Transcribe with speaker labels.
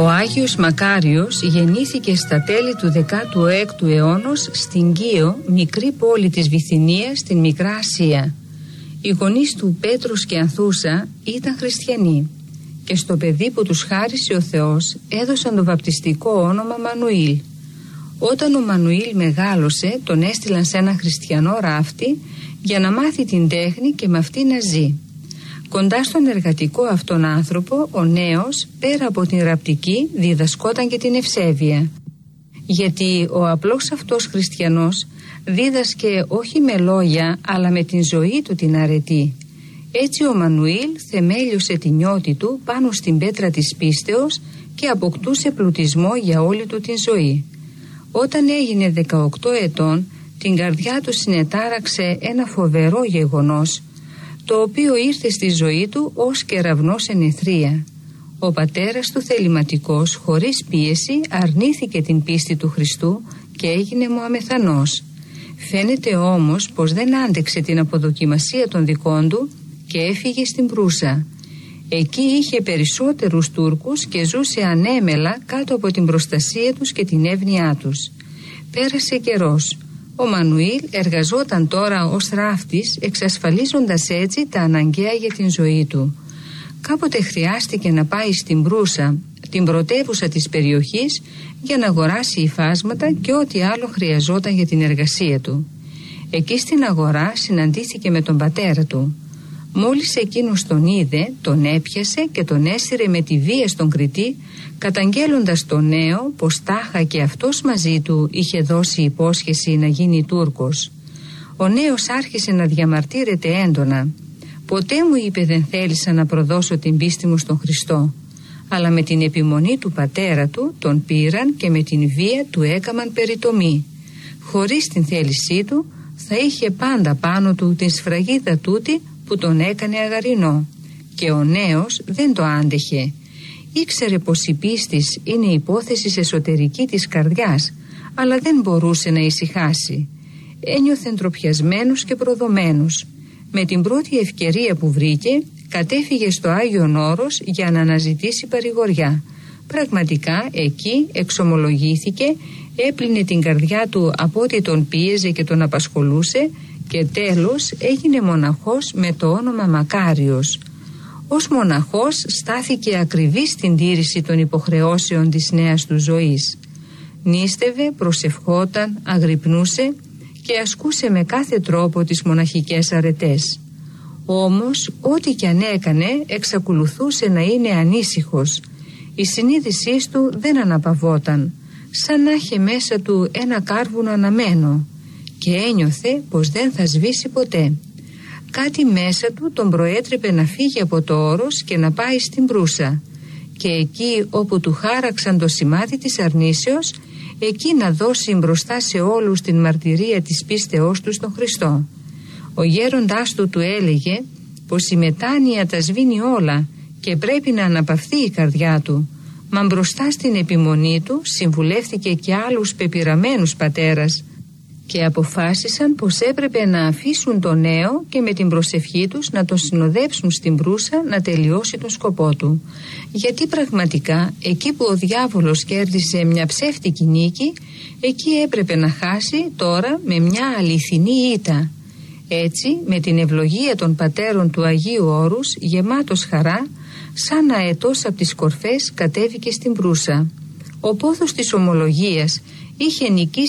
Speaker 1: Ο Άγιος Μακάριος γεννήθηκε στα τέλη του 16ου αιώνα στην Κύο, μικρή πόλη της Βυθινίας στην Μικρά Ασία. Οι γονείς του, Πέτρος και Ανθούσα, ήταν χριστιανοί και στο παιδί που τους χάρισε ο Θεός έδωσαν το βαπτιστικό όνομα Μανουήλ. Όταν ο Μανουήλ μεγάλωσε, τον έστειλαν σε ένα χριστιανό ράφτη για να μάθει την τέχνη και με αυτή να ζει. Κοντά στον εργατικό αυτόν άνθρωπο, ο νέος, πέρα από την ραπτική, διδασκόταν και την ευσέβεια. Γιατί ο απλός αυτός χριστιανός δίδασκε όχι με λόγια, αλλά με την ζωή του την αρετή. Έτσι ο Μανουήλ θεμέλιωσε την νιώτη του πάνω στην πέτρα της πίστεως και αποκτούσε πλουτισμό για όλη του την ζωή. Όταν έγινε 18 ετών, την καρδιά του συνετάραξε ένα φοβερό γεγονός, το οποίο ήρθε στη ζωή του ως κεραυνός εν αιθρία. Ο πατέρας του θεληματικός, χωρίς πίεση, αρνήθηκε την πίστη του Χριστού και έγινε Μωαμεθανός. Φαίνεται όμως πως δεν άντεξε την αποδοκιμασία των δικών του και έφυγε στην Προύσα. Εκεί είχε περισσότερους Τούρκους και ζούσε ανέμελα κάτω από την προστασία τους και την εύνοιά τους. Πέρασε καιρός. Ο Μανουήλ εργαζόταν τώρα ως ράφτης, εξασφαλίζοντας έτσι τα αναγκαία για την ζωή του. Κάποτε χρειάστηκε να πάει στην Προύσα, την πρωτεύουσα της περιοχής, για να αγοράσει υφάσματα και ό,τι άλλο χρειαζόταν για την εργασία του. Εκεί στην αγορά συναντήθηκε με τον πατέρα του. Μόλις εκείνος τον είδε, τον έπιασε και τον έσυρε με τη βία στον κριτή, καταγγέλλοντας τον νέο πως τάχα και αυτός μαζί του είχε δώσει υπόσχεση να γίνει Τούρκος. Ο νέος άρχισε να διαμαρτύρεται έντονα. «Ποτέ», μου είπε, «δεν θέλησα να προδώσω την πίστη μου στον Χριστό». Αλλά με την επιμονή του πατέρα του τον πήραν και με την βία του έκαμαν περιτομή. Χωρίς την θέλησή του θα είχε πάντα πάνω του την σφραγίδα τούτη που τον έκανε αγαρινό. Και ο νέος δεν το άντεχε. Ήξερε πως η πίστης είναι υπόθεση εσωτερική της καρδιάς, αλλά δεν μπορούσε να ησυχάσει. Ένιωθε ντροπιασμένος και προδομένος. Με την πρώτη ευκαιρία που βρήκε, κατέφυγε στο Άγιον Όρος για να αναζητήσει παρηγοριά. Πραγματικά εκεί εξομολογήθηκε, έπλυνε την καρδιά του από ό,τι τον πίεζε και τον απασχολούσε και τέλος έγινε μοναχός με το όνομα Μακάριος. Ως μοναχός στάθηκε ακριβής στην τήρηση των υποχρεώσεων της νέας του ζωής. Νίστευε, προσευχόταν, αγρυπνούσε και ασκούσε με κάθε τρόπο τις μοναχικές αρετές. Όμως ό,τι κι αν έκανε εξακολουθούσε να είναι ανήσυχος. Η συνείδησή του δεν αναπαυόταν, σαν να είχε μέσα του ένα κάρβουνο αναμένο και ένιωθε πως δεν θα σβήσει ποτέ. Κάτι μέσα του τον προέτρεπε να φύγει από το όρος και να πάει στην Προύσα και εκεί όπου του χάραξαν το σημάδι της αρνήσεως, εκεί να δώσει μπροστά σε όλους την μαρτυρία της πίστεώς του στον Χριστό. Ο γέροντάς του έλεγε πως η μετάνοια τα σβήνει όλα και πρέπει να αναπαυθεί η καρδιά του, μα μπροστά στην επιμονή του συμβουλεύτηκε και άλλους πεπειραμένους πατέρας και αποφάσισαν πως έπρεπε να αφήσουν τον νέο και με την προσευχή τους να τον συνοδέψουν στην Προύσα να τελειώσει τον σκοπό του. Γιατί πραγματικά εκεί που ο διάβολος κέρδισε μια ψεύτικη νίκη, εκεί έπρεπε να χάσει τώρα με μια αληθινή ήττα. Έτσι, με την ευλογία των πατέρων του Αγίου Όρους, γεμάτος χαρά, σαν αετός από τις κορφές κατέβηκε στην Προύσα. Ο πόθος της ομολογίας είχε νικήσει